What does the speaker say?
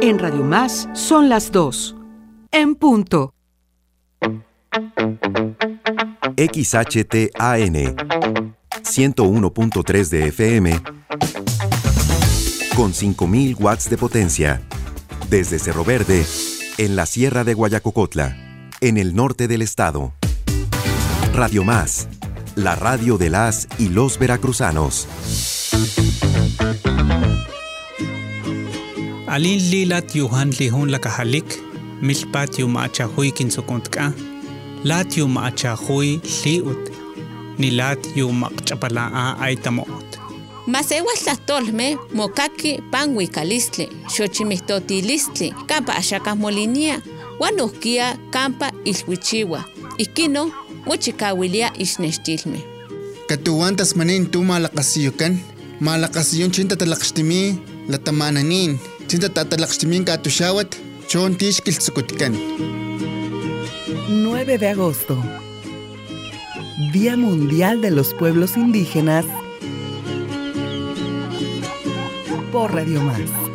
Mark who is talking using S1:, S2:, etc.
S1: En Radio Más son las 2. En punto.
S2: XHTAN 101.3 de FM con 5.000 watts de potencia. Desde Cerro Verde, en la Sierra de Guayacocotla, en el norte del estado. Radio Más, la radio de las y los veracruzanos.
S3: Alin lilat yuhan lihun lakahalik, milpat yumachahui kinsukuntka, lat yumachahui liut, nilat yumakchapalaa aitamoot.
S4: Masewatlahtolme mokaki panhuicalistli, xochimihtotilistli, campa axacahmolinia, uanuhkia campa ilhuichiwa, ikino mochikawilia ixnextilme.
S5: Katuantas manin tu malakasiyukan, malakasiyon chinta talakxtimi, latamananin, chinta tatalakxtimin katushawat, chon tixkiltzukutkan.
S6: 9 de agosto, Día Mundial de los Pueblos Indígenas, por Radio Más.